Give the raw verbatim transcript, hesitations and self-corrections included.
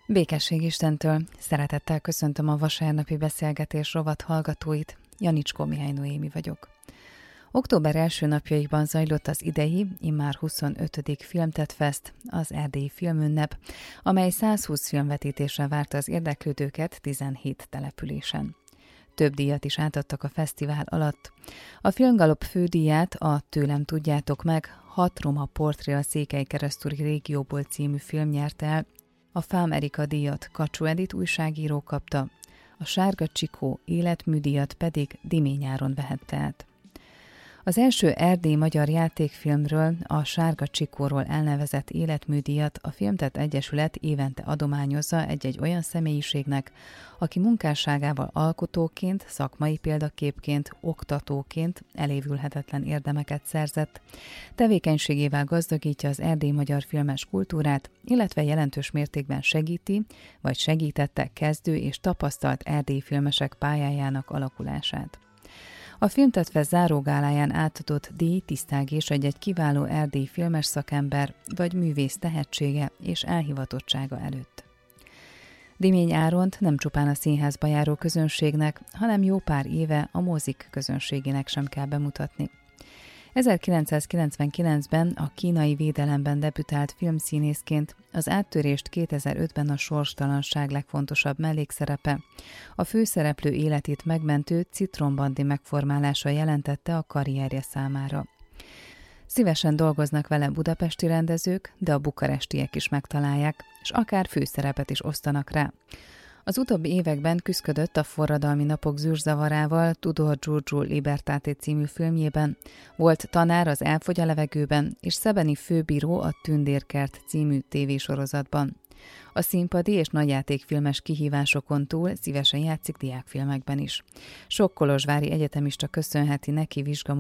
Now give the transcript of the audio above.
Békesség Istentől, szeretettel köszöntöm a vasárnapi beszélgetés rovat hallgatóit, Janicskó Mihály Noémi vagyok. Október első napjaiban zajlott az idei, immár huszonötödik Filmtetfest, az erdélyi filmünnep, amely százhúsz filmvetítésre várta az érdeklődőket tizenhét településen. Több díjat is átadtak a fesztivál alatt. A Filmgalop fődíját a Tőlem tudjátok meg, hat roma portré a Székelykeresztúri régióból című film nyerte el, a Fám Erika díjat Kacsó Edit újságíró kapta, a Sárga Csikó életműdíjat pedig Dimény Áron vehette át. Az első erdélyi magyar játékfilmről, a Sárga Csikóról elnevezett életműdíjat a Filmtett Egyesület évente adományozza egy-egy olyan személyiségnek, aki munkásságával alkotóként, szakmai példaképként, oktatóként elévülhetetlen érdemeket szerzett, tevékenységével gazdagítja az erdélyi magyar filmes kultúrát, illetve jelentős mértékben segíti, vagy segítette kezdő és tapasztalt erdélyi filmesek pályájának alakulását. A Filmtetfest zárógáláján átadott díj tisztelgés egy-egy kiváló erdélyi filmes szakember vagy művész tehetsége és elhivatottsága előtt. Dimény Áront nem csupán a színházba járó közönségnek, hanem jó pár éve a mozik közönségének sem kell bemutatni. ezerkilencszázkilencvenkilencben a Kínai védelemben debütált filmszínészként, az Áttörést kétezer-ötben a Sorstalanság legfontosabb mellékszerepe, a főszereplő életét megmentő Citrombandi megformálása jelentette a karrierje számára. Szívesen dolgoznak vele budapesti rendezők, de a bukarestiek is megtalálják, és akár főszerepet is osztanak rá. Az utóbbi években küszködött a Forradalmi napok zűrzavarával Tudor Giurgiu Libertate című filmjében, volt tanár az Elfogy a levegőben, és szebeni főbíró a Tündérkert című tévésorozatban. A színpadi és nagyjátékfilmes kihívásokon túl szívesen játszik diákfilmekben is. Sok kolozsvári egyetemista köszönheti neki vizsgamunkáját